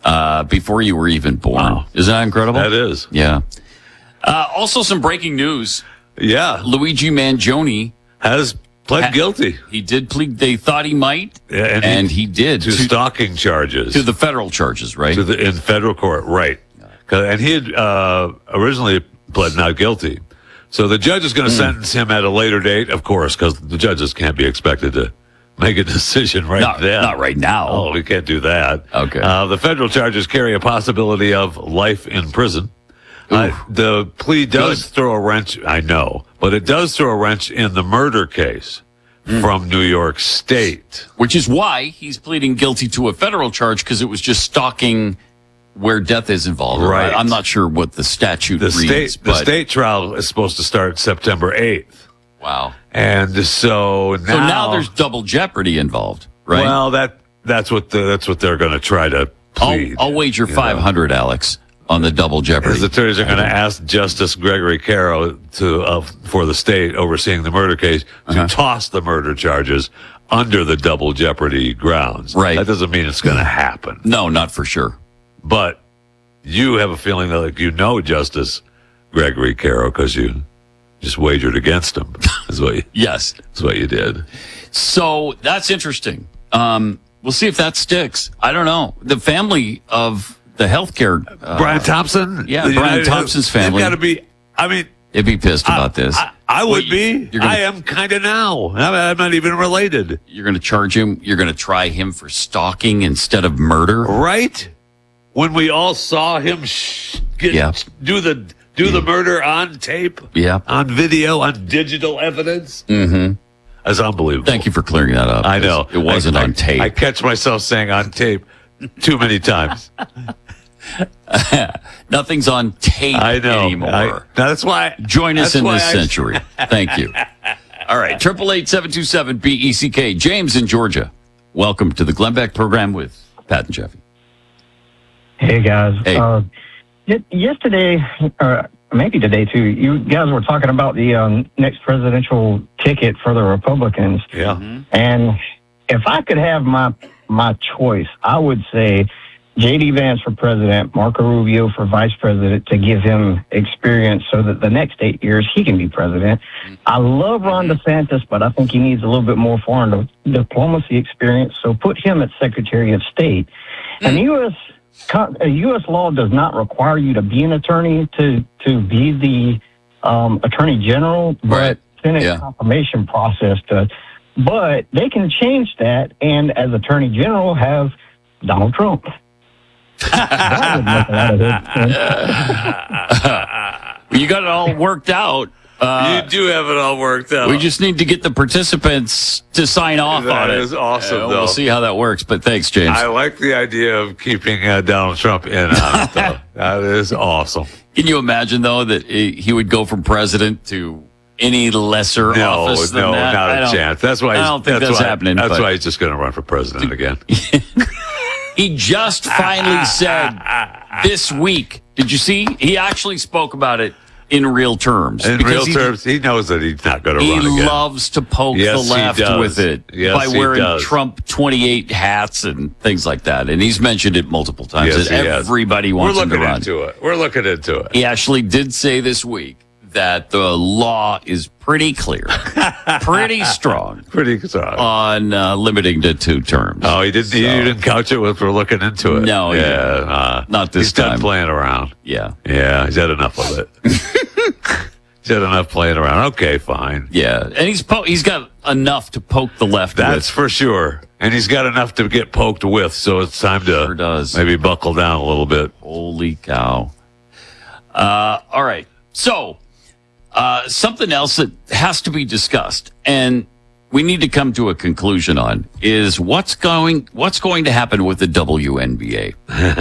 before you were even born. Wow. Isn't that incredible? That is. Yeah. Also, some breaking news. Yeah. Luigi Mangione Has pled guilty. He did plead. They thought he might, Yeah, and he did to stalking charges. to the federal charges, right? In federal court, right. And he had originally pled not guilty. So the judge is going to sentence him at a later date, of course, because the judges can't be expected to make a decision then. Not right now. Oh, we can't do that. Okay. The federal charges carry a possibility of life in prison. The plea does throw a wrench, I know, but it does throw a wrench in the murder case from New York State. Which is why he's pleading guilty to a federal charge, because it was just stalking where death is involved. Right. I'm not sure what the statute The reads. the state trial is supposed to start September 8th. Wow. And so now there's double jeopardy involved, right? Well, that's what they're going to try to plead. I'll wager 500, Alex, on the double jeopardy. His attorneys are going to ask Justice Gregory Caro for the state overseeing the murder case to toss the murder charges under the double jeopardy grounds. Right. That doesn't mean it's going to happen. No, not for sure. But you have a feeling that, like, Yes. Gregory Caro because you just wagered against him. That's what you did. So that's interesting. We'll see if that sticks. I don't know. The family of the healthcare Brian Thompson? Yeah, Brian Thompson's family. They've got to be, they'd be pissed about this. I would be. I am kind of now. I'm not even related. You're going to charge him. You're going to try him for stalking instead of murder. Right? When we all saw him do the murder on tape, on video, on digital evidence. Mm-hmm. That's unbelievable. Thank you for clearing that up. I know. It wasn't on tape. I catch myself saying on tape too many times. Nothing's on tape anymore. That's why. Join us in this century. Thank you. All right. 888-727-BECK. James in Georgia. Welcome to the Glenn Beck program with Pat and Jeffy. Hey, guys. Hey. Yesterday, or maybe today, too, you guys were talking about the next presidential ticket for the Republicans. Yeah. Mm-hmm. And if I could have my choice, I would say J.D. Vance for president, Marco Rubio for vice president, to give him experience so that the next 8 years he can be president. I love Ron DeSantis, but I think he needs a little bit more foreign diplomacy experience, so put him at Secretary of State. And U.S. law does not require you to be an attorney to be the attorney general, but Senate confirmation process but they can change that, and as attorney general have Donald Trump. That would make a lot of sense. You got it all worked out. You do have it all worked out. We just need to get the participants to sign off on it. That is awesome, though. We'll see how that works, but thanks, James. I like the idea of keeping Donald Trump in on it, though. That is awesome. Can you imagine, though, that he would go from president to any lesser office than that? No, not a chance. That's why. I don't think that's happening. That's why he's just going to run for president again. He just finally said this week. Did you see? He actually spoke about it in real terms. In real terms, he knows that he's not going to run again. He loves to poke the left with it by wearing Trump 28 hats and things like that. And he's mentioned it multiple times. Yes, that everybody wants him to run. We're looking into it. He actually did say this week that the law is pretty clear, pretty strong on limiting to 2 terms. Oh, he didn't. He didn't couch it with "we're looking into it." No, not this time. He's done playing around. Yeah, he's had enough of it. He's had enough playing around. Okay, fine. Yeah, and he's got enough to poke the left. That's for sure. And he's got enough to get poked with. So it's time to maybe buckle down a little bit. Holy cow! All right, so. Something else that has to be discussed, and we need to come to a conclusion on, is what's going to happen with the WNBA.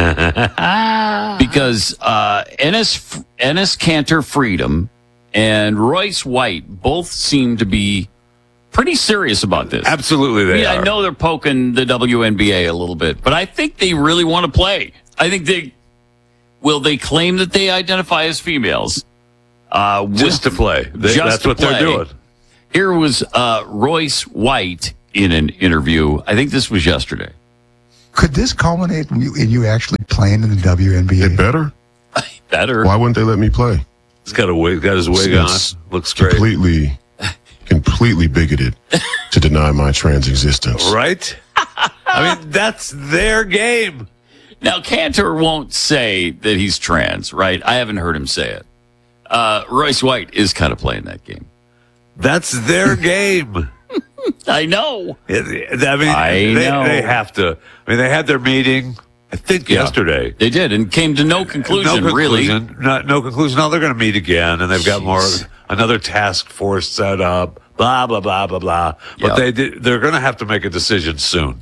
Because Enes Kanter Freedom and Royce White both seem to be pretty serious about this. Absolutely, they are. I know they're poking the WNBA a little bit, but I think they really want to play. I think they claim that they identify as females. Just to play. That's what they're doing. Here was Royce White in an interview. I think this was yesterday. Could this culminate in you actually playing in the WNBA? It better. Better. Why wouldn't they let me play? He's got a wig, got his wig on. It's Looks great. completely bigoted to deny my trans existence. Right? I mean, that's their game. Now, Cantor won't say that he's trans, right? I haven't heard him say it. Royce White is kind of playing that game. That's their game. I know. I mean, they have to. I mean, they had their meeting, I think, yesterday. They did, and came to no conclusion, really. No conclusion. No, they're going to meet again, and they've got another task force set up, blah, blah, blah, blah, blah. But they're going to have to make a decision soon.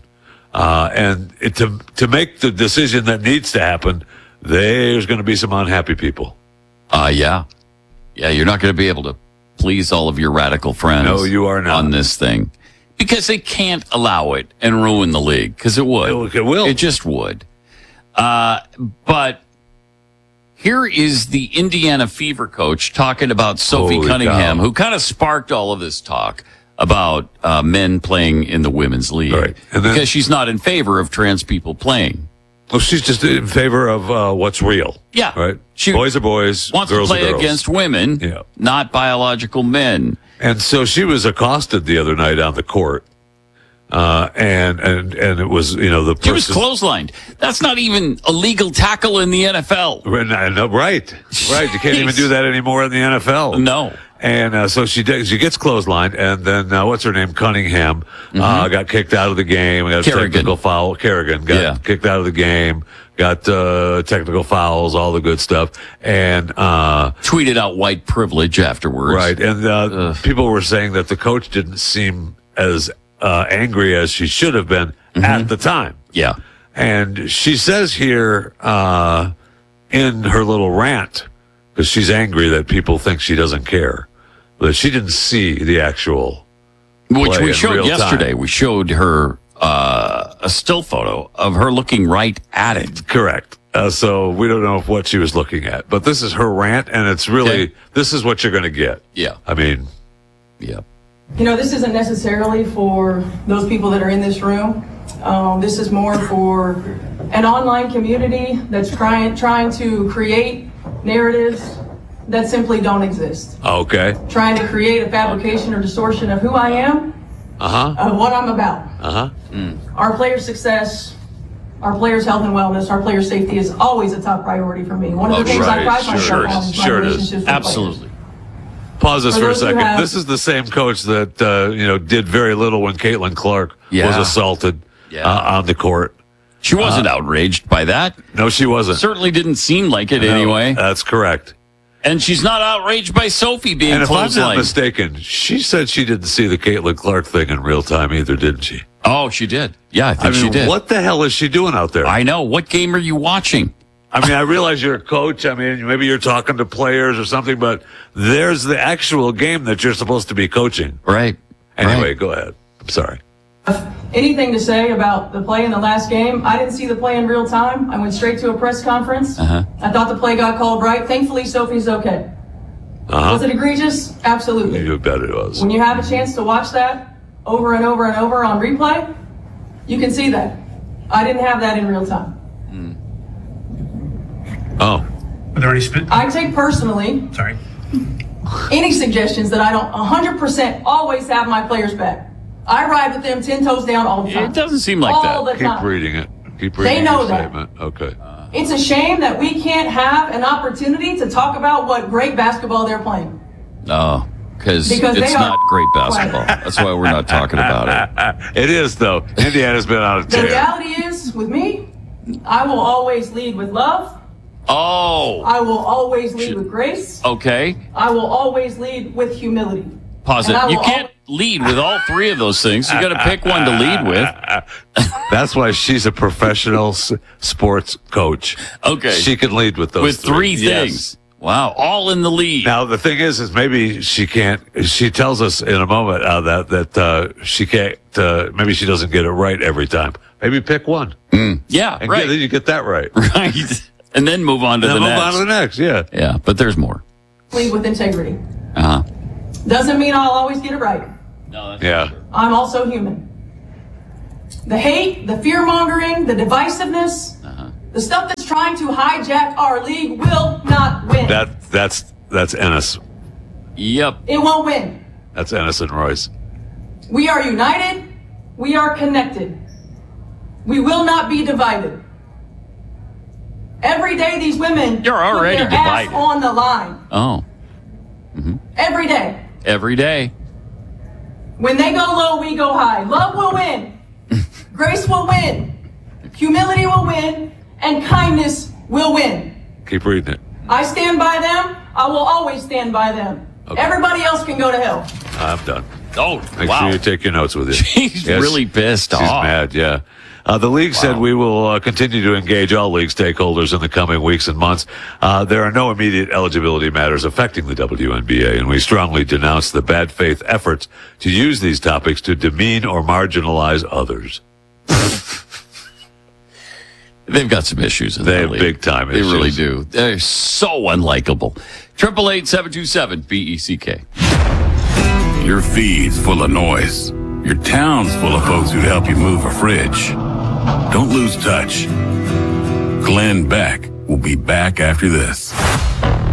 To make the decision that needs to happen, there's going to be some unhappy people. Yeah, you're not going to be able to please all of your radical friends. No, you are not. On this thing. Because they can't allow it and ruin the league, because it would. It will. It just would. But here is the Indiana Fever coach talking about Sophie Holy Cunningham, cow. who kind of sparked all of this talk about men playing in the women's league. Right. And then, because she's not in favor of trans people playing. Well, she's just in favor of what's real. Yeah. Right? She boys are boys, wants girls to play are girls. against women, not biological men. And so she was accosted the other night on the court. And it was, the person. She was clotheslined. That's not even a legal tackle in the NFL. Right. You can't even do that anymore in the NFL. No. And so she gets clotheslined, and then what's her name? Cunningham got kicked out of the game. Got a technical foul. Kerrigan got kicked out of the game. Got technical fouls, all the good stuff, and tweeted out white privilege afterwards. Right, and people were saying that the coach didn't seem as angry as she should have been at the time. Yeah, and she says here in her little rant, because she's angry that people think she doesn't care, but she didn't see the actual which we in showed real yesterday. time. We showed her a still photo of her looking right at it. Correct. So we don't know what she was looking at, but this is her rant, and it's really this is what you're going to get. Yeah, I mean, yeah. This isn't necessarily for those people that are in this room. This is more for an online community that's trying to create narratives that simply don't exist. Okay. Trying to create a fabrication or distortion of who I am, of what I'm about. Our players' success, our players' health and wellness, our players' safety is always a top priority for me. One of the things I pride myself on is my relationships with Absolutely. players. Pause this for a those who second. have- This is the same coach that did very little when Caitlin Clark was assaulted on the court. She wasn't outraged by that. No, she wasn't. Certainly didn't seem like it anyway. That's correct. And she's not outraged by Sophie being And if I'm not clotheslined. mistaken, she said she didn't see the Caitlin Clark thing in real time either, didn't she? Oh, she did. Yeah, I think she did. What the hell is she doing out there? I know. What game are you watching? I mean, I realize you're a coach. I mean, maybe you're talking to players or something, but there's the actual game that you're supposed to be coaching. Right. Anyway, Right. go ahead. I'm sorry. Anything to say about the play in the last game? I didn't see the play in real time. I went straight to a press conference. I thought the play got called right. Thankfully, Sophie's okay. Was it egregious? Absolutely. You bet it was. When you have a chance to watch that over and over and over on replay, you can see that. I didn't have that in real time. Oh. Are there any I take personally Sorry. any suggestions that I don't 100% always have my players back. I ride with them 10 toes down all the time. It doesn't seem like all that. the Keep time. reading it. Keep reading know your that. statement. Okay. It's a shame that we can't have an opportunity to talk about what great basketball they're playing. No, because Because it's they are- not great basketball. That's why we're not talking about it. It is, though. Indiana's been out of The tear. reality is, with me, I will always lead with love. Oh, I will always lead with grace. okay. I will always lead with humility. Pause And I it. You will can't lead with all three of those things. You got to pick one to lead with. That's why she's a professional sports coach. Okay. She can lead with those With three Yes. things. Wow, all in the lead. Now the thing is maybe she can't. She tells us in a moment that she can't. Maybe she doesn't get it right every time. Maybe pick one, Yeah, and right. then you get that right. Right. And then move on to Then the move next. on to the next. Yeah. Yeah, but there's more. Lead with integrity. Uh-huh. Doesn't mean I'll always get it right. Yeah. I'm also human. The hate, the fear mongering, the divisiveness, the stuff that's who's trying to hijack our league will not win. That's Ennis. Yep. It won't win. That's Ennis and Royce. We are united. We are connected. We will not be divided. Every day these women You're already put their divided. ass on the line. Oh, Every day. every day. When they go low, we go high. Love will win. Grace will win. Humility will win. And kindness will win. Keep reading it. I stand by them. I will always stand by them. Okay. Everybody else can go to hell. I'm done. Oh, Make wow. sure you take your notes with you. She's really pissed She's off. mad, yeah. The league said we will continue to engage all league stakeholders in the coming weeks and months. There are no immediate eligibility matters affecting the WNBA, and we strongly denounce the bad faith efforts to use these topics to demean or marginalize others. They've got some issues in They that have league. big-time They really issues. do. They're so unlikable. 888-727-BECK. Your feed's full of noise. Your town's full of folks who'd help you move a fridge. Don't lose touch. Glenn Beck will be back after this.